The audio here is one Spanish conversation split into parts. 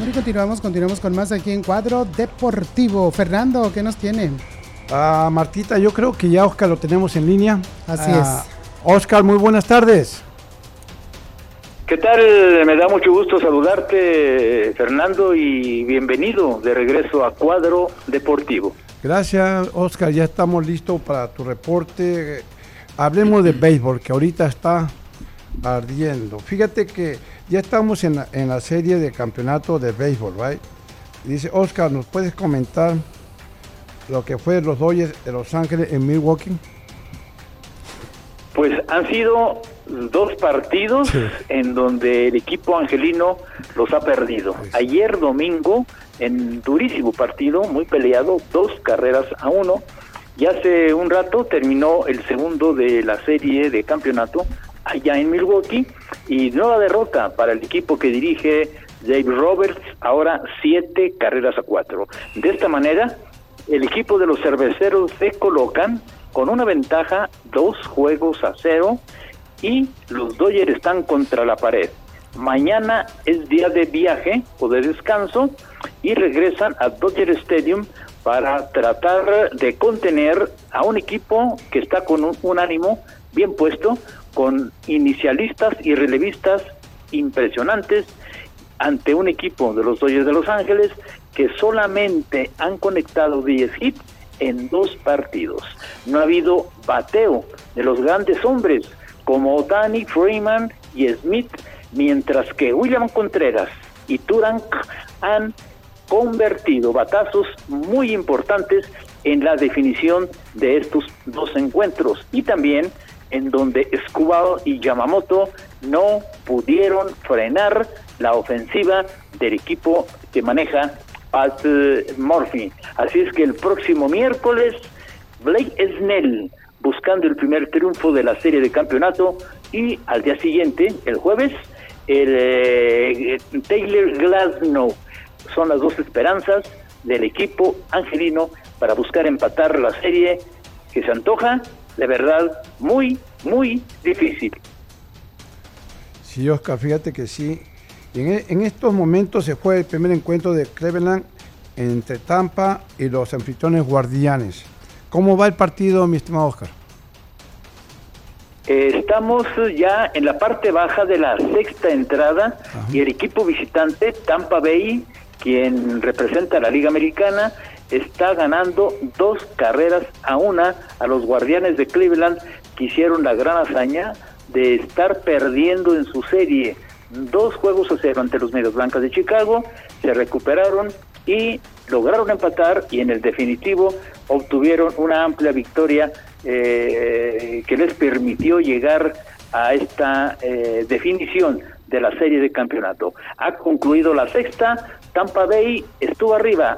Bueno, continuamos con más aquí en Cuadro Deportivo. Fernando, ¿qué nos tiene? Martita, yo creo que ya Oscar lo tenemos en línea. Así es. Oscar, muy buenas tardes. ¿Qué tal? Me da mucho gusto saludarte, Fernando, y bienvenido de regreso a Cuadro Deportivo. Gracias, Oscar, ya estamos listos para tu reporte. Hablemos de béisbol, que ahorita está ardiendo. Fíjate que ya estamos en la serie de campeonato de béisbol, ¿right? Dice, Oscar, ¿nos puedes comentar lo que fue los Dodgers de Los Ángeles en Milwaukee? Pues han sido 2 partidos en donde el equipo angelino los ha perdido. Ayer domingo, en durísimo partido, muy peleado, 2-1, y hace un rato terminó el segundo de la serie de campeonato allá en Milwaukee, y nueva derrota para el equipo que dirige Dave Roberts, ahora 7-4. De esta manera, el equipo de los cerveceros se colocan con una ventaja 2-0, y los Dodgers están contra la pared. Mañana es día de viaje o de descanso y regresan a Dodger Stadium para tratar de contener a un equipo que está con un ánimo bien puesto, con inicialistas y relevistas impresionantes, ante un equipo de los Dodgers de Los Ángeles que solamente han conectado 10 hits en 2 partidos. No ha habido bateo de los grandes hombres como Danny Freeman y Smith, mientras que William Contreras y Turank han convertido batazos muy importantes en la definición de estos 2 encuentros, y también en donde Escobar y Yamamoto no pudieron frenar la ofensiva del equipo que maneja Pat Murphy. Así es que el próximo miércoles, Blake Snell buscando el primer triunfo de la serie de campeonato, y al día siguiente, el jueves, Taylor Glasnow. Son las 2 esperanzas del equipo angelino para buscar empatar la serie, que se antoja de verdad muy, muy difícil. Sí, Oscar, fíjate que sí. En estos momentos se fue el primer encuentro de Cleveland entre Tampa y los anfitriones Guardianes. ¿Cómo va el partido, mi estimado Oscar? Estamos ya en la parte baja de la 6ª entrada. Ajá. Y el equipo visitante, Tampa Bay, quien representa a la Liga Americana, está ganando 2-1 a los Guardianes de Cleveland, que hicieron la gran hazaña de estar perdiendo en su serie 2-0 ante los Medias Blancas de Chicago. Se recuperaron y lograron empatar, y en el definitivo obtuvieron una amplia victoria que les permitió llegar a esta definición de la serie de campeonato. Ha concluido la 6ª. Tampa Bay estuvo arriba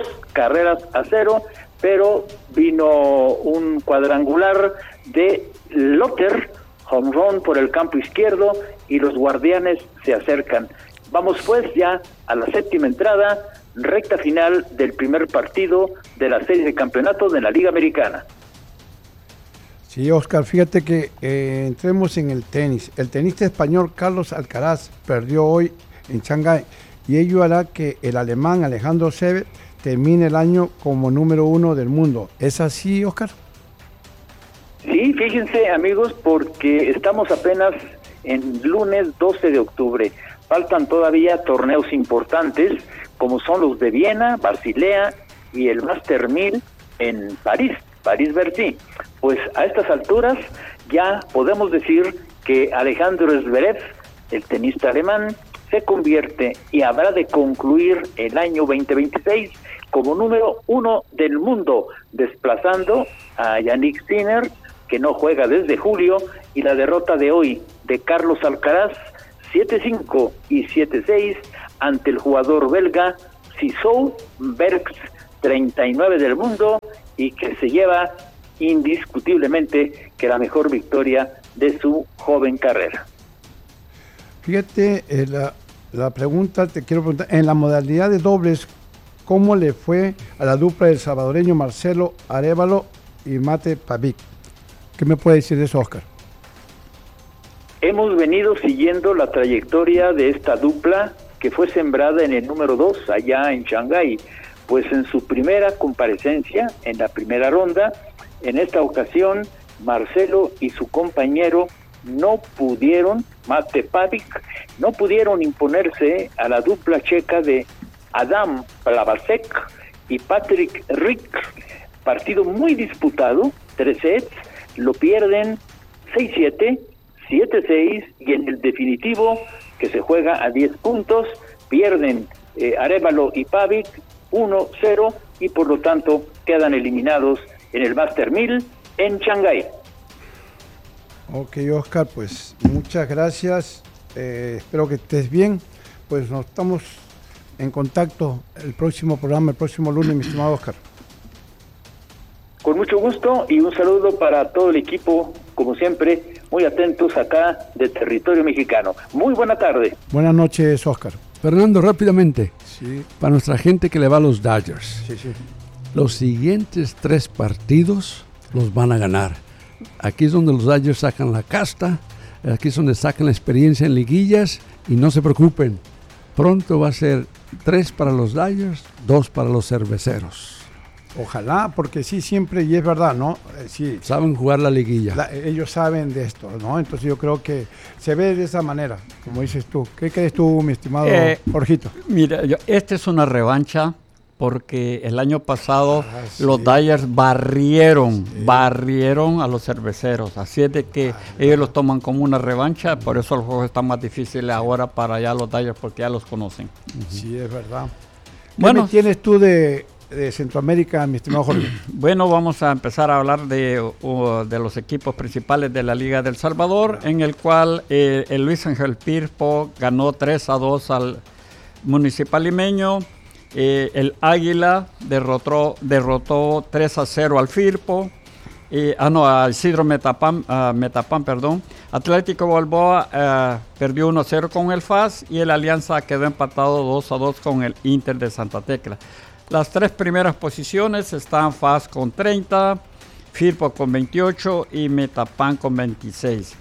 2-0, pero vino un cuadrangular de Lotter, home run por el campo izquierdo, y los Guardianes se acercan. Vamos pues ya a la 7ª entrada, recta final del primer partido de la serie de campeonato de la Liga Americana. Sí, Oscar, fíjate que entremos en el tenis. El tenista español Carlos Alcaraz perdió hoy en Shanghái, y ello hará que el alemán Alejandro Zverev termine el año como número 1 del mundo. ¿Es así, Oscar? Sí, fíjense, amigos, porque estamos apenas en lunes 12 de octubre. Faltan todavía torneos importantes, como son los de Viena, Basilea y el Master 1000 en París-Bercy. Pues a estas alturas ya podemos decir que Alejandro Zverev, el tenista alemán, se convierte y habrá de concluir el año 2026 como número 1 del mundo, desplazando a Yannick Sinner, que no juega desde julio, y la derrota de hoy de Carlos Alcaraz, 7-5 y 7-6, ante el jugador belga Sissou Bergs, 39 del mundo, y que se lleva indiscutiblemente que la mejor victoria de su joven carrera. Fíjate, la pregunta, te quiero preguntar, en la modalidad de dobles, ¿cómo le fue a la dupla del salvadoreño Marcelo Arévalo y Mate Pavic? ¿Qué me puede decir de eso, Oscar? Hemos venido siguiendo la trayectoria de esta dupla que fue sembrada en el número 2 allá en Shanghái. Pues en su primera comparecencia, en la primera ronda, en esta ocasión, Marcelo y su compañero no pudieron, Mate Pavic, no pudieron imponerse a la dupla checa de Adam Plavacek y Patrick Rick. Partido muy disputado, 3 sets, lo pierden 6-7, 7-6, y en el definitivo, que se juega a 10 puntos, pierden Arévalo y Pavic 1-0, y por lo tanto quedan eliminados en el Master 1000 en Shanghái. Ok, Oscar, pues muchas gracias. Espero que estés bien. Pues nos estamos en contacto el próximo programa, el próximo lunes, mi estimado Oscar. Con mucho gusto y un saludo para todo el equipo, como siempre, muy atentos acá de territorio mexicano. Muy buena tarde. Buenas noches, Oscar. Fernando, rápidamente, Sí, para nuestra gente que le va a los Dodgers, sí, sí. los siguientes 3 partidos los van a ganar. Aquí es donde los Dodgers sacan la casta, aquí es donde sacan la experiencia en liguillas, y no se preocupen, pronto va a ser 3 para los Dodgers, 2 para los cerveceros. Ojalá, porque sí, siempre, y es verdad, ¿no? Sí, Saben jugar la liguilla. ellos saben de esto, ¿no? Entonces yo creo que se ve de esa manera, como dices tú. ¿Qué crees tú, mi estimado Jorgito? Mira, esta es una revancha porque el año pasado sí. los Dodgers barrieron a los cerveceros. Así es de que ellos los toman como una revancha, por eso el juego está más difícil ahora para allá los Dodgers, porque ya los conocen. Sí, es verdad. Bueno, ¿Qué me tienes tú de Centroamérica, mi estimado Jorge? Bueno, vamos a empezar a hablar de los equipos principales de la Liga del Salvador, en el cual el Luis Ángel Firpo ganó 3-2 al Municipal Limeño. El Águila derrotó 3-0 al Firpo. A Isidro Metapán, perdón. Atlético Balboa perdió 1-0 con el FAS, y el Alianza quedó empatado 2-2 con el Inter de Santa Tecla. Las 3 primeras posiciones están FAS con 30, Firpo con 28 y Metapán con 26.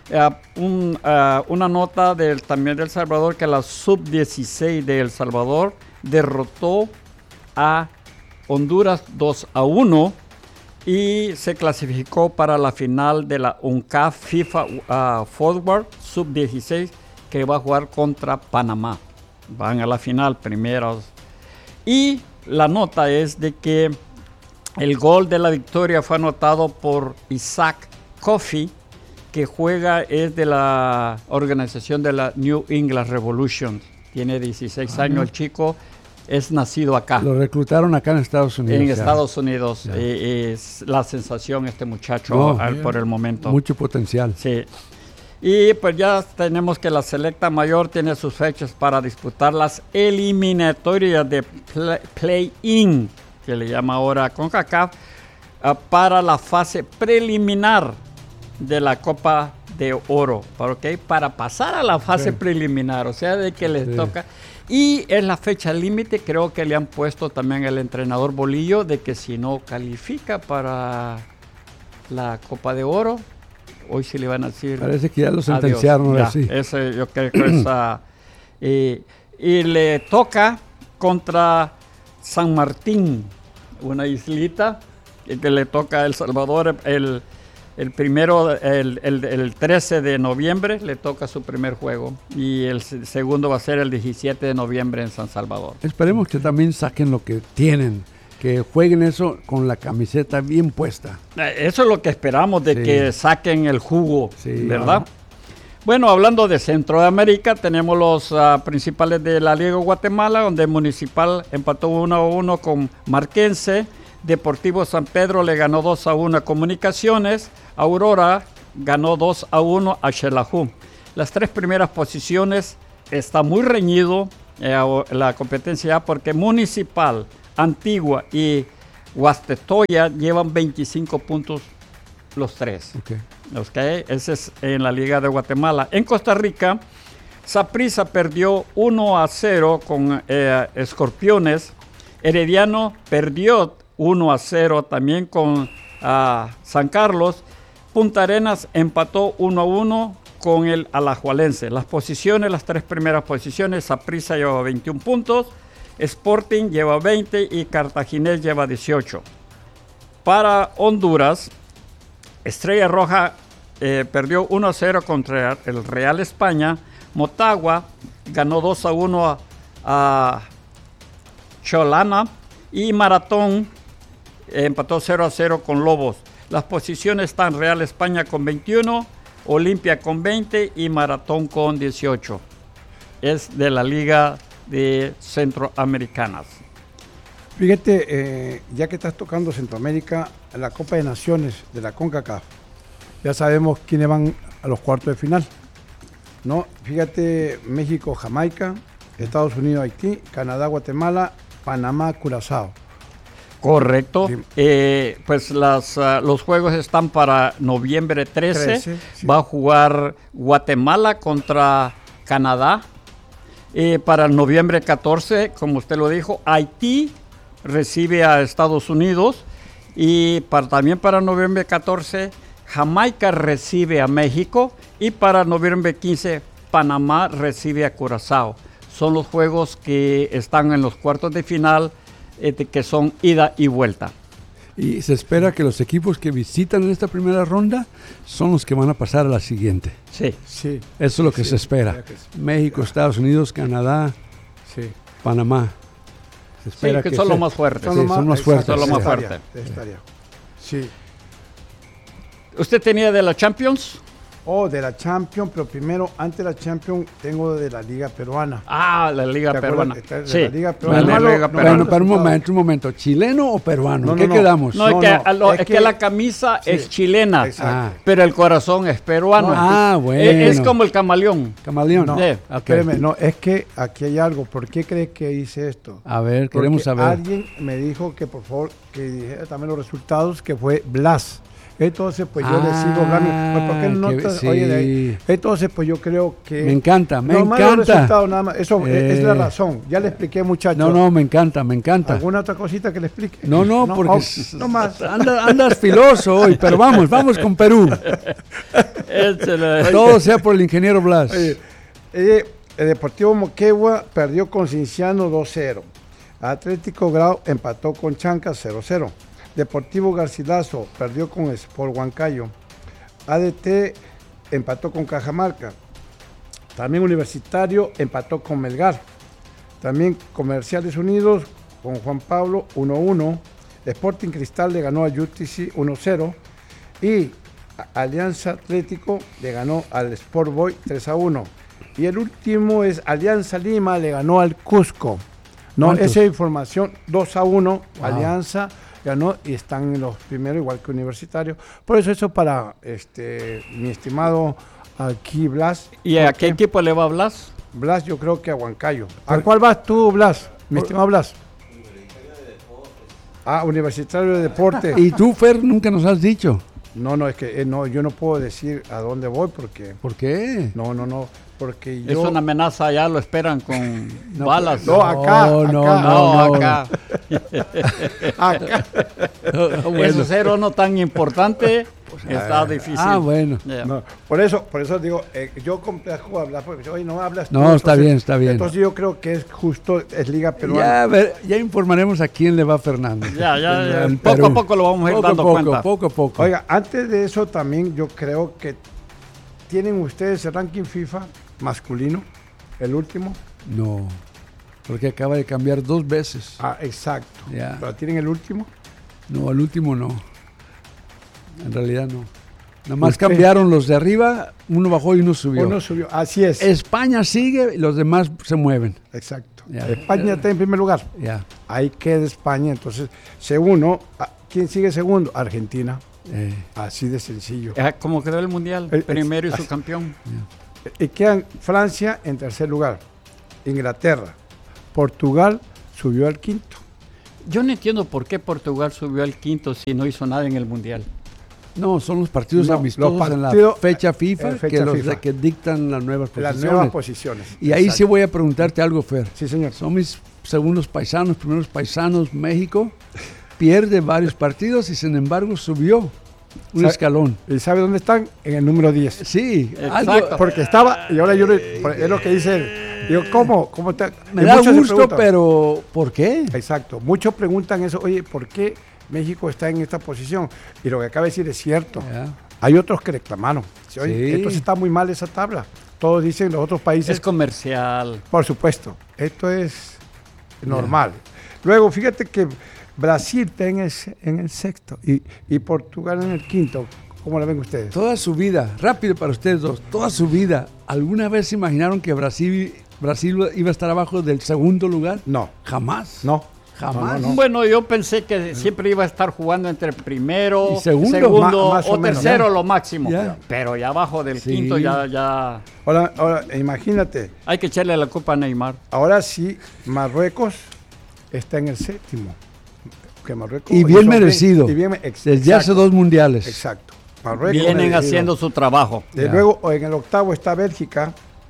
Una nota también de El Salvador, que la sub-16 de El Salvador derrotó a Honduras 2-1 y se clasificó para la final de la UNCAF FIFA Forward sub-16, que va a jugar contra Panamá. Van a la final primeros. Y la nota es de que el gol de la victoria fue anotado por Isaac Coffey, que es de la organización de la New England Revolution. Tiene 16 años el chico, es nacido acá. Lo reclutaron acá en Estados Unidos. En Estados Unidos. Es la sensación este muchacho por el momento. Mucho potencial. Sí. Y pues ya tenemos que la selecta mayor tiene sus fechas para disputar las eliminatorias de play-in, que le llama ahora CONCACAF, para la fase preliminar de la Copa de Oro, para pasar a la fase preliminar, o sea, de que les toca. Y es la fecha límite, creo que le han puesto también al entrenador Bolillo, de que si no califica para la Copa de Oro, hoy sí le van a decir. Parece que ya lo sentenciaron así. Ese yo creo que es. Y le toca contra San Martín, una islita, que le toca a El Salvador el 13 de noviembre, le toca su primer juego. Y el segundo va a ser el 17 de noviembre en San Salvador. Esperemos que también saquen lo que tienen, que jueguen eso con la camiseta bien puesta. Eso es lo que esperamos, de que saquen el jugo, ¿verdad? Bueno, hablando de Centroamérica, tenemos los principales de la Liga de Guatemala, donde Municipal empató 1-1 con Marquense. Deportivo San Pedro le ganó 2-1 a Comunicaciones. Aurora ganó 2-1 a Xelajú. Las 3 primeras posiciones está muy reñido la competencia, porque Municipal, Antigua y Huastetoya llevan 25 puntos los 3. Ese es en la Liga de Guatemala. En Costa Rica, Saprissa perdió 1-0 con Escorpiones. Herediano perdió 1-0 también con San Carlos. Punta Arenas empató 1-1 con el Alajuelense. Las tres primeras posiciones, Saprissa lleva 21 puntos, Sporting lleva 20 y Cartaginés lleva 18. Para Honduras, Estrella Roja perdió 1-0 contra el Real España. Motagua ganó 2-1 a Cholana y Maratón empató 0-0 con Lobos. Las posiciones están Real España con 21, Olimpia con 20 y Maratón con 18. Es de la Liga de Centroamericanas. Fíjate, ya que estás tocando Centroamérica, en la Copa de Naciones de la CONCACAF, ya sabemos quiénes van a los cuartos de final, ¿no? Fíjate, México, Jamaica, Estados Unidos, Haití, Canadá, Guatemala, Panamá, Curazao. Correcto. Pues los juegos están para noviembre 13. Sí. Va a jugar Guatemala contra Canadá. Para el noviembre 14, como usted lo dijo, Haití recibe a Estados Unidos. Y también para noviembre 14, Jamaica recibe a México. Y para noviembre 15, Panamá recibe a Curazao. Son los juegos que están en los cuartos de final, que son ida y vuelta. Y se espera que los equipos que visitan en esta primera ronda son los que van a pasar a la siguiente. Sí. Eso es lo que se espera. México, Estados Unidos, Canadá, Panamá. Se espera que son los más fuertes. Son los más fuertes. Son los más fuertes. Sí. ¿Usted tenía de la Champions? De la Champions, pero primero, antes de la Champions, tengo de la Liga Peruana. La Liga Peruana. Sí. La Liga Peruana. Bueno, pero un momento. ¿Chileno o peruano? ¿Qué quedamos? Es que la camisa es chilena, pero el corazón es peruano. Bueno. Es como el camaleón. Camaleón. Espérame, es que aquí hay algo. ¿Por qué crees que hice esto? A ver, queremos saber. Alguien me dijo que por favor, que dijera también los resultados, que fue Blas. Entonces, pues yo le sigo hablando. ¿Por qué no oye de ahí? Entonces, pues yo creo que... Me encanta. Nada más. Eso es la razón. Ya le expliqué, muchachos. No, me encanta. ¿Alguna otra cosita que le explique? No, porque... No más. Andas filoso hoy, pero vamos con Perú. Todo sea por el ingeniero Blas. El Deportivo Moquegua perdió con Cinciano 2-0. Atlético Grau empató con Chanca 0-0. Deportivo Garcilaso perdió con Sport Huancayo. ADT empató con Cajamarca. También Universitario empató con Melgar. También Comerciales Unidos con Juan Pablo 1-1. Sporting Cristal le ganó a UTC 1-0. Y Alianza Atlético le ganó al Sport Boy 3-1. Y el último es Alianza Lima le ganó al Cusco. Esa información 2-1. Wow. Alianza ganó y están en los primeros igual que Universitario. Por eso para mi estimado aquí Blas. ¿Y a qué equipo le va a Blas? Blas, yo creo que a Huancayo. ¿A cuál vas tú, Blas? Mi estimado Blas. Universitario de Deportes. ¿Y tú, Fer, nunca nos has dicho? No, es que yo no puedo decir a dónde voy porque... ¿Por qué? No, porque es una amenaza, ya lo esperan con balas. No, acá. Ese cero no tan importante, está difícil. Bueno. No, por eso digo, yo complejo hablar, porque hoy no hablas. No, está bien. Entonces yo creo que es justo, es Liga Peruana. Ya informaremos a quién le va Fernando. Ya, poco a poco lo vamos a ir dando cuenta. Poco a poco. Oiga, antes de eso también yo creo que tienen ustedes el ranking FIFA masculino, el último. No, porque acaba de cambiar 2 veces. Exacto. Ya. ¿Pero tienen el último? No, el último no. En realidad no. Nada más cambiaron los de arriba, uno bajó y uno subió. Así es. España sigue y los demás se mueven. Exacto. Ya. España está en primer lugar. Ya. Ahí queda España. Entonces, ¿quién sigue segundo? Argentina. Así de sencillo. Como quedó el Mundial, primero y subcampeón. Y quedan Francia en tercer lugar, Inglaterra, Portugal subió al quinto. Yo no entiendo por qué Portugal subió al quinto si no hizo nada en el Mundial. No, son los partidos amistosos en la fecha FIFA que dictan las nuevas posiciones. Y ahí sí voy a preguntarte algo, Fer. Sí, señor. Son mis segundos paisanos, primeros paisanos, México pierde varios partidos y sin embargo subió. un escalón. ¿Y sabe dónde están? En el número 10. Sí, Exacto. Porque estaba, y ahora es lo que dice él. Digo, ¿cómo está? Me Y da muchos se gusto, preguntan. pero ¿por qué? Exacto. Muchos preguntan eso, oye, ¿por qué México está en esta posición? Y lo que acaba de decir es cierto. Ya. Hay otros que reclamaron. Dice, oye, Sí. esto sí está muy mal esa tabla. Todos dicen los otros países. Es comercial. Por supuesto, esto es normal. Luego, fíjate que Brasil está en el sexto y Portugal en el quinto. ¿Cómo la ven ustedes? Toda su vida, rápido para ustedes dos, toda su vida, ¿alguna vez se imaginaron que Brasil iba a estar abajo del segundo lugar? No, Jamás. no. Jamás. No. Bueno, yo pensé que siempre iba a estar jugando entre primero, Y segundo. Más o o menos, tercero ya. lo máximo. Ya. Pero ya abajo del Sí. quinto ya Ahora, imagínate, hay que echarle la culpa a Neymar. ahora sí, Marruecos está en el séptimo. Que Marruecos Y bien hizo merecido. y bien- Desde hace exacto, 2 mundiales. Exacto. Marruecos Vienen merecido. haciendo su trabajo. Ya. Luego, en el octavo está Bélgica,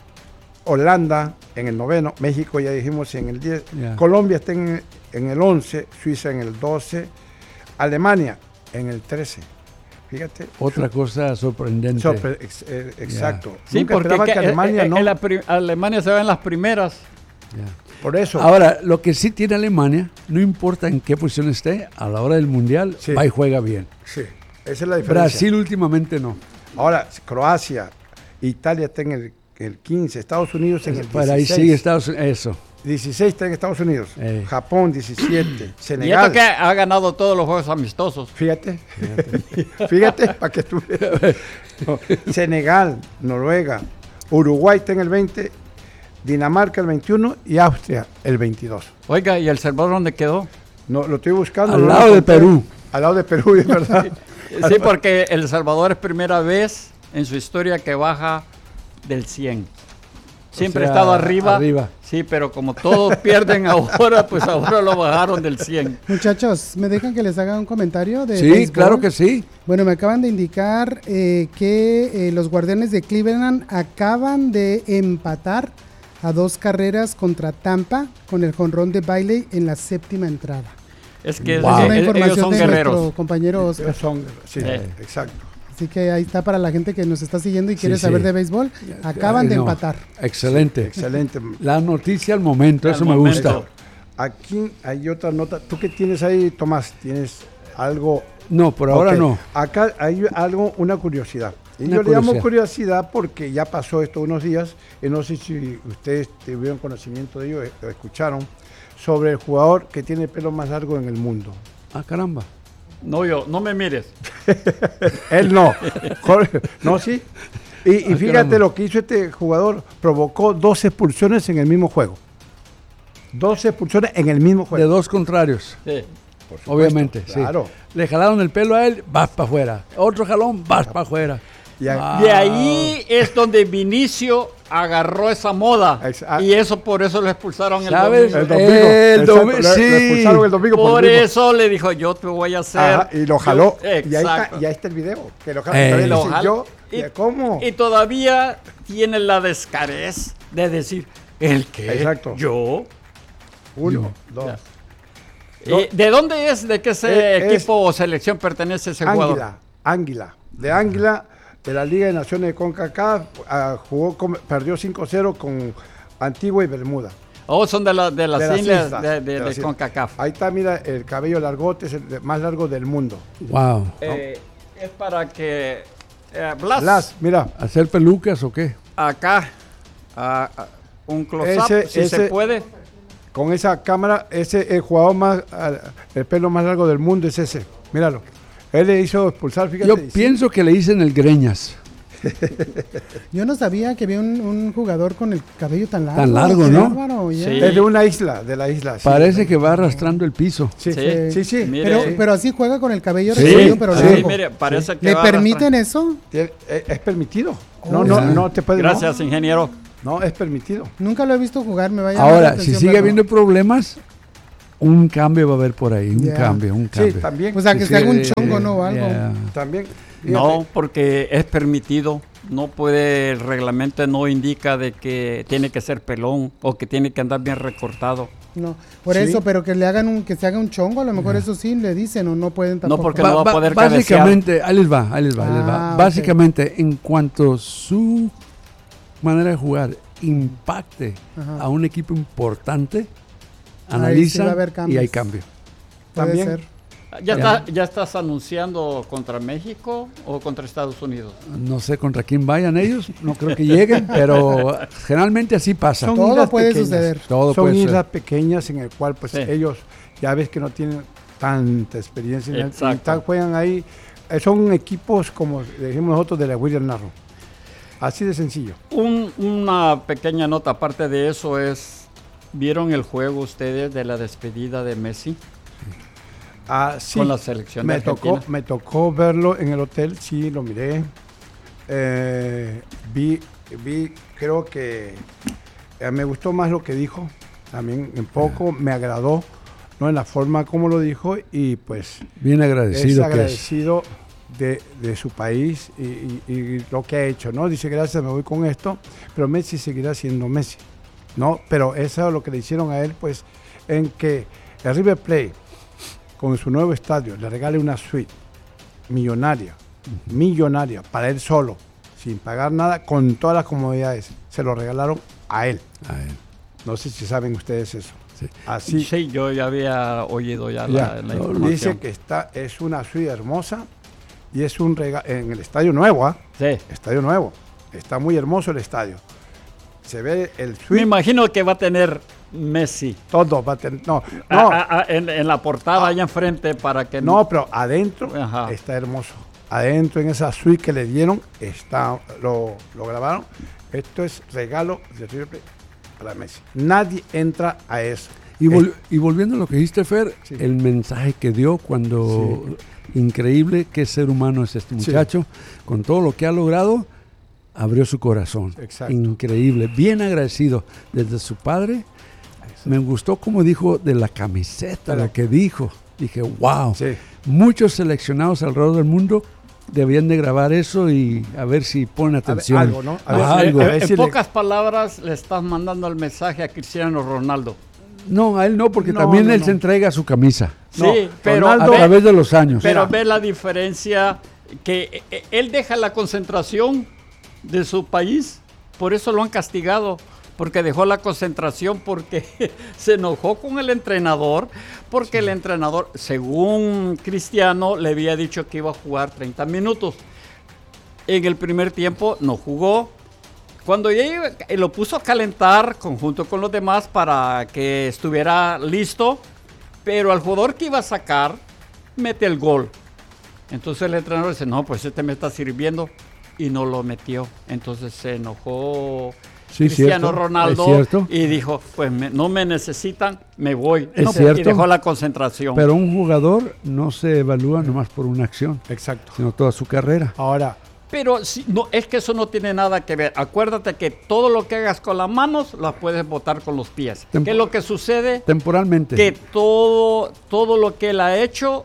Holanda en el noveno, México ya dijimos en el 10, Ya. Colombia está en el 11, Suiza en el 12, Alemania en el 13. Fíjate. Otra cosa sorprendente. Exacto. Sí, Nunca porque esperaban que Alemania no. Alemania se va en las primeras. Ya. Por eso. Ahora, lo que sí tiene Alemania, no importa en qué posición esté, a la hora del mundial, Sí. va y juega bien. Sí, esa es la diferencia. Brasil últimamente no. Ahora, Croacia, Italia está en el 15, Estados Unidos en el 16. Para ahí sigue Estados Unidos. Eso. 16 está en Estados Unidos, Japón 17, Y Senegal. esto que ha ganado todos los juegos amistosos. Fíjate, fíjate, para que tú veas. No, Senegal, Noruega, Uruguay está en el 20, Dinamarca el 21 y Austria el 22. Oiga, ¿y El Salvador dónde quedó? No, lo estoy buscando. Al no lo lado de encontré. Perú. Al lado de Perú, es verdad. Sí, porque El Salvador es primera vez en su historia que baja del 100. Siempre O sea, ha estado arriba. arriba. Sí, pero como todos pierden ahora, pues ahora lo bajaron del 100. Muchachos, ¿me dejan que les haga un comentario de Sí, béisbol? claro que sí. Bueno, me acaban de indicar que los Guardianes de Cleveland acaban de empatar a 2 carreras contra Tampa con el jonrón de Bailey en la 7ª entrada. Es que Wow. Es una ellos información son de guerreros. nuestro compañero Oscar. Sí, Sí. exacto. Así que ahí está para la gente que nos está siguiendo y quiere Sí, saber sí. de béisbol. Acaban de No, empatar. Excelente. Excelente. La noticia al momento, Al eso momento. me gusta. Aquí hay otra nota. ¿Tú qué tienes ahí, Tomás? ¿Tienes algo? No, por ahora Ok. no. Acá hay algo, una curiosidad. Y Una yo le llamo curiosidad. curiosidad porque ya pasó esto unos días, y no sé si ustedes tuvieron conocimiento de ello, o escucharon, sobre el jugador que tiene el pelo más largo en el mundo. Ah, caramba. No me mires. Él no. Jorge, no, sí. Y fíjate caramba. lo que hizo este jugador, provocó 12 expulsiones en el mismo juego. 12 expulsiones en el mismo De juego. 2 contrarios. Sí. Por supuesto, Obviamente, claro. sí. Le jalaron el pelo a él, vas para afuera. Otro jalón, vas para afuera. Y a- De ahí es donde Vinicio agarró esa moda. Exa- Y eso por eso lo expulsaron el ¿Sabes? domingo. El domingo. El Exacto, domingo, lo sí. expulsaron el domingo Por lo mismo. eso le dijo, yo te voy a hacer. Ajá, y lo jaló. Yo- Y exacto. ahí está el video. Que lo jaló. Ey. También Lo dice, jala- yo, y- ¿cómo? Y todavía tiene la descarez de decir, ¿el qué? Exacto. Yo. Uno, dos. ¿De dónde es? ¿De qué Es- equipo o selección pertenece ese jugador? Águila. De Águila, de la Liga de Naciones de CONCACAF, perdió 5-0 con Antigua y Bermuda. Oh, son de las De las islas islas, de las islas. CONCACAF. Ahí está, mira, el cabello largote, es el más largo del mundo. Wow. Es para que Blas, mira, ¿Hacer pelucas o qué? acá un close-up, Ese- si se ese- puede. con esa cámara, el jugador más, el pelo más largo del mundo es ese. Míralo. Él le hizo expulsar, fíjate. Yo y sí. pienso que le dicen el greñas. Yo no sabía que había un jugador con el cabello tan largo. Tan largo, Qué ¿no? bárbaro, ya. Sí. Es de una isla, de la isla. sí. Parece que va arrastrando el piso. Sí, Sí. sí, sí. Mire. Pero, Sí. pero así juega con el cabello Sí, recogido, pero sí, Sí, largo. mire, parece que ¿Le va permiten eso? Es permitido. Oh, No, ya. no te puede. Gracias, ingeniero. No, es permitido. Nunca lo he visto jugar, me vaya a llamar la Ahora, si atención sigue verlo. habiendo problemas, un cambio va a haber por ahí. Un Ya. cambio. Sí, también. O sea, que Sí, se haga un sí, chongo, ¿no? O algo. ya. También. No, porque es permitido. No puede, el reglamento no indica de que tiene que ser pelón o que tiene que andar bien recortado. No, por eso, pero que le hagan que se haga un chongo, a lo mejor eso sí le dicen o no pueden tampoco. No, porque no va a poder cabecear. Básicamente, ahí les va. Básicamente, en cuanto su manera de jugar impacte a un equipo importante, analiza y hay cambio. Puede ser. ¿Ya estás anunciando contra México o contra Estados Unidos? No sé contra quién vayan ellos, no creo que lleguen, pero generalmente así pasa. Todo puede suceder. Son islas pequeñas en el cual pues ellos ya ves que no tienen tanta experiencia. Juegan ahí, son equipos como decimos nosotros de la William Narro. Así de sencillo. Una pequeña nota aparte de eso es, ¿vieron el juego ustedes de la despedida de Messi? Sí, con la selección de Argentina. Me tocó verlo en el hotel, sí, lo miré. Vi, creo que me gustó más lo que dijo, también un poco me agradó, ¿no? En la forma como lo dijo y pues... Bien agradecido. Es agradecido de su país y lo que ha hecho, ¿no? Dice, gracias, me voy con esto, pero Messi seguirá siendo Messi, ¿no? Pero eso es lo que le hicieron a él, pues, en que el River Plate con su nuevo estadio, le regale una suite millonaria para él solo, sin pagar nada, con todas las comodidades. Se lo regalaron a él. No sé si saben ustedes eso. Sí. Así. Sí, yo ya había oído la información. Dice que es una suite hermosa y es un regalo en el estadio nuevo, Sí. Estadio nuevo. Está muy hermoso el estadio. Se ve el suite. Me imagino que va a tener Messi. Todo va a tener. En la portada allá enfrente para que. No, pero adentro está hermoso. Adentro en esa suite que le dieron, lo grabaron. Esto es regalo de River Plate para Messi. Nadie entra a eso. Y volviendo a lo que dijiste, Fer, el mensaje que dio cuando. Increíble qué ser humano es este muchacho. Con todo lo que ha logrado, abrió su corazón. Exacto. Increíble. Bien agradecido desde su padre. Me gustó como dijo de la camiseta, lo que dijo. Dije, wow. Sí. Muchos seleccionados alrededor del mundo debían de grabar eso y a ver si ponen atención. Algo, ¿no? En pocas palabras le estás mandando el mensaje a Cristiano Ronaldo. No, a él no, porque también él se entrega su camisa. Sí, pero Ronaldo, a través de los años. Pero ve la diferencia que él deja la concentración de su país, por eso lo han castigado. Porque dejó la concentración, porque se enojó con el entrenador, porque el entrenador, según Cristiano, le había dicho que iba a jugar 30 minutos. En el primer tiempo no jugó. Cuando ya lo puso a calentar junto con los demás para que estuviera listo, pero al jugador que iba a sacar, mete el gol. Entonces el entrenador dice, no, pues este me está sirviendo, y no lo metió. Entonces se enojó Cristiano Ronaldo y dijo, pues no me necesitan, me voy. Y dejó la concentración. Pero un jugador no se evalúa nomás por una acción. Exacto. Sino toda su carrera. Ahora. Pero no, es que eso no tiene nada que ver. Acuérdate que todo lo que hagas con las manos, las puedes botar con los pies. ¿Qué es lo que sucede? Temporalmente. Que todo lo que él ha hecho,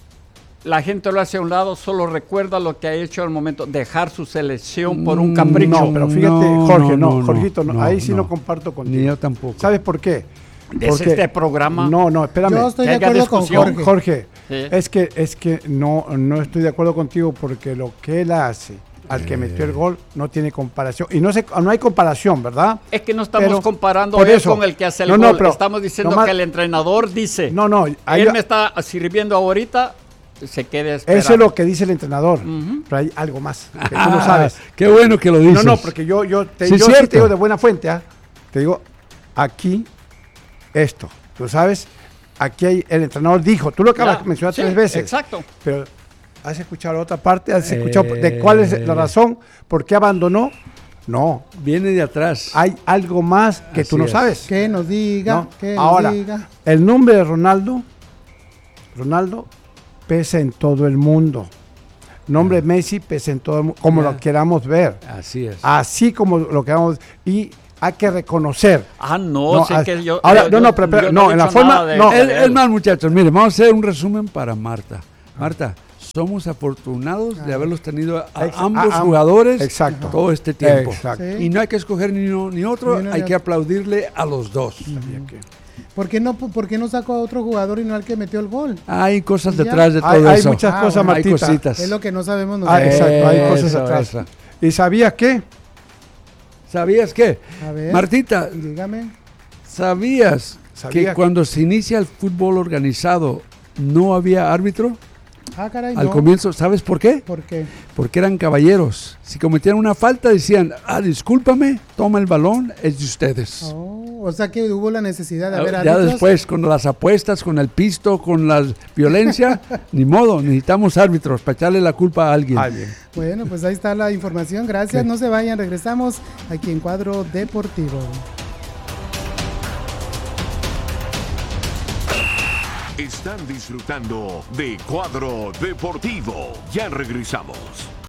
la gente lo hace a un lado, solo recuerda lo que ha hecho al momento, dejar su selección por un capricho. No, pero fíjate, Jorgito, ahí sí no comparto contigo. Ni yo tampoco. ¿Sabes por qué? Porque este programa. No, espérame. Yo estoy de acuerdo con Jorge. Sí. Es que no estoy de acuerdo contigo porque lo que él hace al que metió el gol no tiene comparación. Y no hay comparación, ¿verdad? Es que no estamos comparando él con el que hace el gol. Pero estamos diciendo que el entrenador dice, él me está sirviendo ahorita, se quede esperando. Eso es lo que dice el entrenador. Pero hay algo más, que tú no sabes. Qué bueno que lo dices. No, porque yo te digo de buena fuente, te digo, aquí, esto, tú sabes, aquí el entrenador dijo, tú lo acabas de mencionar 3 veces. Exacto. Pero ¿has escuchado la otra parte? ¿Has escuchado de cuál es la razón? ¿Por qué abandonó? No. Viene de atrás. Hay algo más que tú no sabes. Que nos diga, Ahora, diga. El nombre de Ronaldo pesa en todo el mundo. Nombre de Messi pesa en todo el mundo, como lo queramos ver. Así es. Así como lo queramos. Y hay que reconocer. En la forma. Es más, muchachos, miren, vamos a hacer un resumen para Marta. Marta, somos afortunados de haberlos tenido a Ex- ambos a- jugadores exacto. todo este tiempo. Exacto. Sí. Y no hay que escoger ni uno ni otro, Ni uno ni hay que otro. aplaudirle a los dos. ¿Por qué no sacó a otro jugador y no al que metió el gol? Hay cosas Ya. detrás de todo Hay eso. muchas cosas, bueno. Hay Martita. cositas. Es lo que no sabemos Ah, nosotros. exacto, hay cosas Eso, atrás. eso. ¿Y sabías qué? ¿Sabías qué? A ver, Martita, dígame. ¿sabías Sabía. que cuando se inicia el fútbol organizado no había árbitro? Ah, caray, Al no. comienzo, ¿sabes por qué? ¿Por qué? Porque eran caballeros. Si cometían una falta decían, discúlpame, toma el balón, es de ustedes. Oh, o sea que hubo la necesidad de haber Ya árbitros. después, con las apuestas, con el pisto, con la violencia, ni modo, necesitamos árbitros para echarle la culpa a alguien. Alguien. Bueno, pues ahí está la información. Gracias. Sí. No se vayan, regresamos aquí en Cuadro Deportivo. Están disfrutando de Cuadro Deportivo. Ya regresamos.